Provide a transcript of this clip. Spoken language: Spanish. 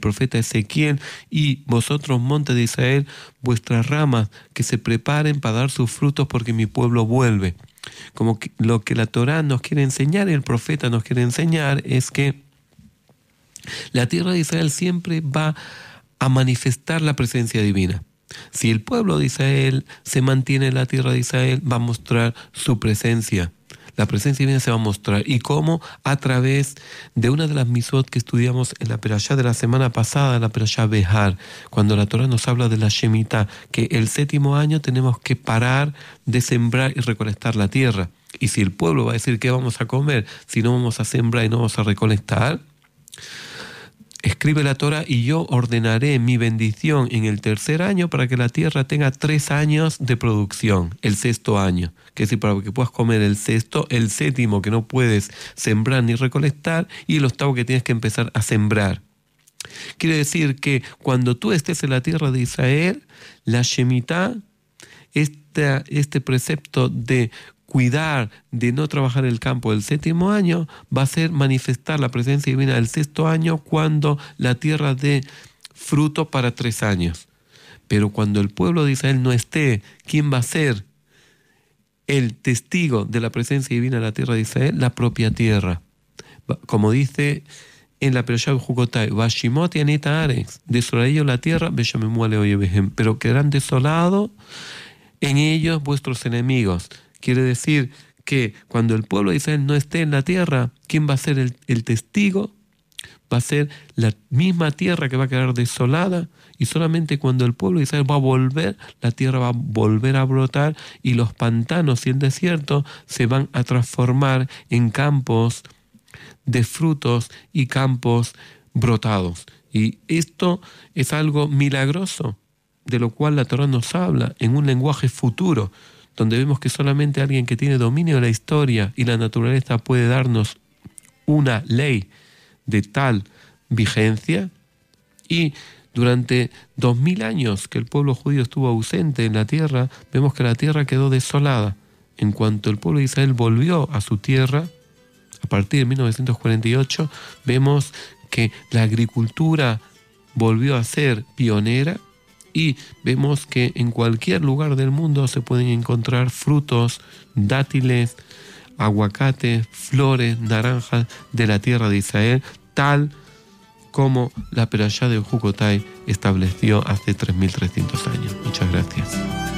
profeta Ezequiel: y vosotros, montes de Israel, vuestras ramas, que se preparen para dar sus frutos, porque mi pueblo vuelve. Como que lo que la Torá nos quiere enseñar y el profeta nos quiere enseñar es que la tierra de Israel siempre va a manifestar la presencia divina. Si el pueblo de Israel se mantiene en la tierra de Israel, va a mostrar su presencia. La presencia divina se va a mostrar. ¿Y cómo? A través de una de las misot que estudiamos en la perashá de la semana pasada, la perashá Behar, cuando la Torá nos habla de la Shemitah, que el 7º año tenemos que parar de sembrar y recolectar la tierra. Y si el pueblo va a decir qué vamos a comer, si no vamos a sembrar y no vamos a recolectar, escribe la Torá: y yo ordenaré mi bendición en el 3er año para que la tierra tenga 3 años de producción, el 6º año. Que es decir, para que puedas comer el 6º, el 7º que no puedes sembrar ni recolectar, y el 8º que tienes que empezar a sembrar. Quiere decir que cuando tú estés en la tierra de Israel, la Shemitah, este precepto de cuidar, de no trabajar el campo el 7º año, va a ser manifestar la presencia divina el 6º año, cuando la tierra dé fruto para 3 años. Pero cuando el pueblo de Israel no esté, ¿quién va a ser el testigo de la presencia divina en la tierra de Israel? La propia tierra. Como dice en la perashá Jukotai: Vashimot yanita aretz, desolaré yo la tierra, beshamemu ale oyevehem, pero quedarán desolados en ellos vuestros enemigos. Quiere decir que cuando el pueblo de Israel no esté en la tierra, ¿quién va a ser el testigo? Va a ser la misma tierra que va a quedar desolada, y solamente cuando el pueblo de Israel va a volver, la tierra va a volver a brotar, y los pantanos y el desierto se van a transformar en campos de frutos y campos brotados. Y esto es algo milagroso, de lo cual la Torá nos habla en un lenguaje futuro, donde vemos que solamente alguien que tiene dominio de la historia y la naturaleza puede darnos una ley de tal vigencia. Y durante 2000 años que el pueblo judío estuvo ausente en la tierra, vemos que la tierra quedó desolada. En cuanto el pueblo de Israel volvió a su tierra, a partir de 1948, vemos que la agricultura volvió a ser pionera, y vemos que en cualquier lugar del mundo se pueden encontrar frutos, dátiles, aguacates, flores, naranjas de la tierra de Israel, tal como la perashá de Jukotai estableció hace 3300 años. Muchas gracias.